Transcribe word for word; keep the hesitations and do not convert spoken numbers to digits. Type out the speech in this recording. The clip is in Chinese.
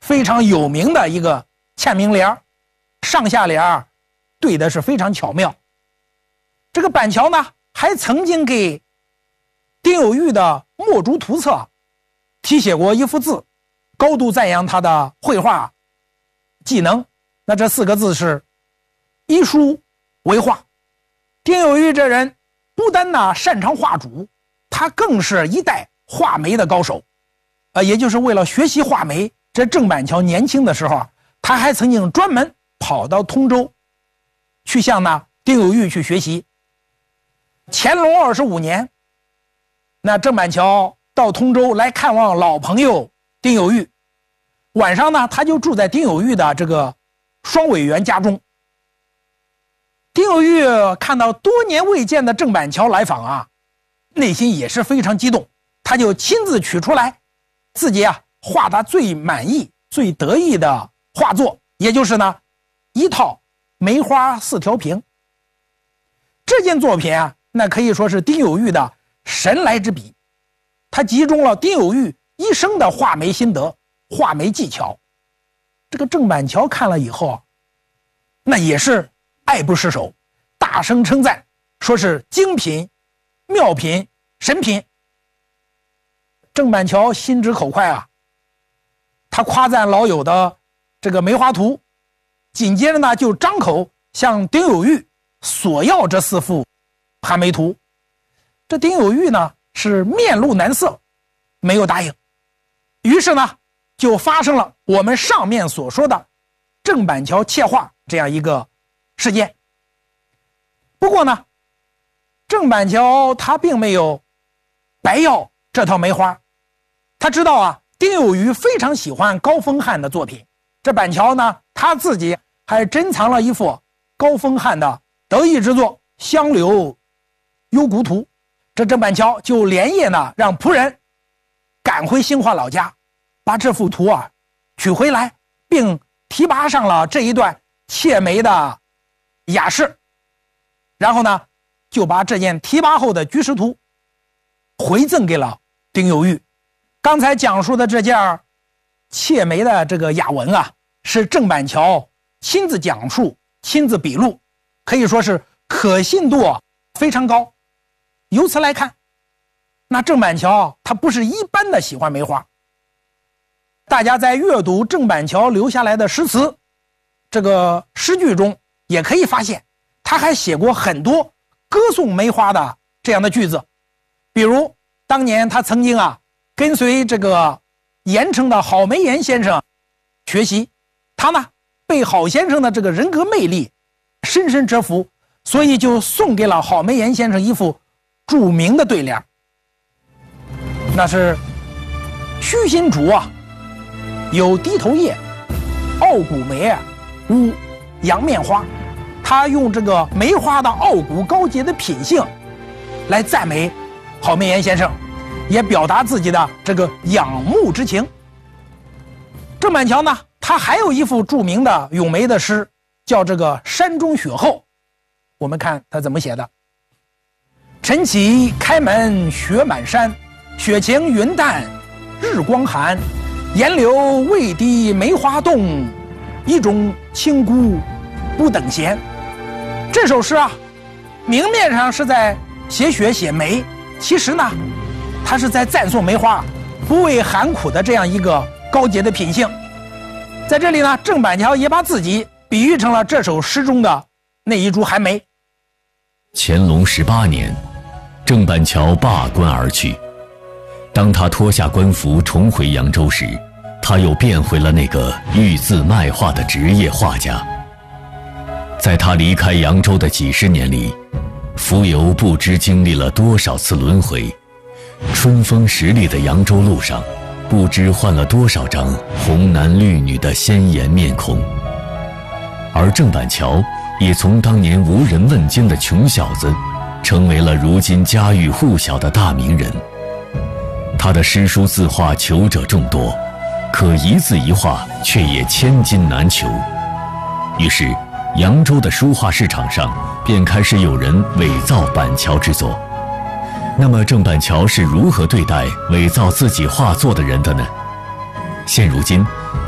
非常有名的一个签名联，上下联对的是非常巧妙。这个板桥呢还曾经给丁有玉的墨竹图册题写过一幅字，高度赞扬他的绘画技能。那这四个字是依书为画。丁有玉这人不单呢擅长画竹，他更是一代画眉的高手。呃，也就是为了学习画眉，这郑板桥年轻的时候啊，他还曾经专门跑到通州去向呢丁有玉去学习。乾隆二十五年，那郑板桥到通州来看望老朋友丁有玉，晚上呢他就住在丁有玉的这个双尾园家中。丁有玉看到多年未见的郑板桥来访啊，内心也是非常激动，他就亲自取出来自己啊画他最满意最得意的画作，也就是呢一套梅花四条屏。这件作品啊，那可以说是丁有玉的神来之笔，他集中了丁有玉一生的画眉心得画眉技巧。这个郑板桥看了以后啊，那也是爱不释手，大声称赞，说是精品妙品神品。郑板桥心直口快啊，他夸赞老友的这个梅花图，紧接着呢就张口向丁有玉索要这四幅寒梅图。这丁有玉呢是面露难色，没有答应。于是呢就发生了我们上面所说的郑板桥窃画这样一个事件。不过呢，郑板桥他并没有白要这套梅花，他知道啊丁有玉非常喜欢高风汉的作品，这板桥呢他自己还珍藏了一幅高风汉的得意之作《香柳幽谷图》。这郑板桥就连夜呢让仆人赶回兴化老家，把这幅图啊取回来，并提拔上了这一段窃梅的雅士。然后呢就把这件提拔后的居士图回赠给了丁有玉。刚才讲述的这件窃梅的这个雅文啊，是郑板桥亲自讲述亲自笔录，可以说是可信度非常高。由此来看，那郑板桥他不是一般的喜欢梅花。大家在阅读郑板桥留下来的诗词这个诗句中，也可以发现他还写过很多歌颂梅花的这样的句子。比如当年他曾经啊跟随这个盐城的郝梅岩先生学习，他呢被郝先生的这个人格魅力深深折服，所以就送给了郝梅岩先生一副著名的对联，那是虚心竹啊有低头叶，傲骨梅啊无洋面花。他用这个梅花的傲骨高洁的品性来赞美郝梅岩先生，也表达自己的这个仰慕之情。郑板桥呢他还有一幅著名的咏梅的诗，叫这个山中雪后。我们看他怎么写的：晨起开门雪满山，雪晴云淡日光寒，岩流未滴梅花动，一种清孤不等闲。这首诗啊明面上是在写雪写梅，其实呢他是在赞颂梅花不畏寒苦的这样一个高洁的品性。在这里呢，郑板桥也把自己比喻成了这首诗中的那一株寒梅。 乾隆十八年，郑板桥罢官而去。当他脱下官服重回扬州时，他又变回了那个御字卖画的职业画家。在他离开扬州的几十年里，浮游不知经历了多少次轮回，春风十里的扬州路上，不知换了多少张红男绿女的鲜艳面孔。而郑板桥也从当年无人问津的穷小子，成为了如今家喻户晓的大名人。他的诗书字画求者众多，可一字一画却也千金难求。于是扬州的书画市场上便开始有人伪造板桥之作。那么郑板桥是如何对待伪造自己画作的人的呢？现如今